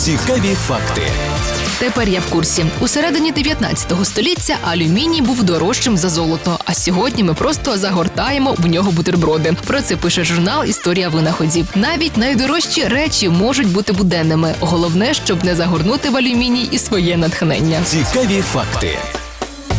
Цікаві факти. Тепер я в курсі. У середині 19 століття алюміній був дорожчим за золото, а сьогодні ми просто загортаємо в нього бутерброди. Про це пише журнал «Історія винаходів». Навіть найдорожчі речі можуть бути буденними. Головне, щоб не загорнути в алюміній і своє натхнення. Цікаві факти.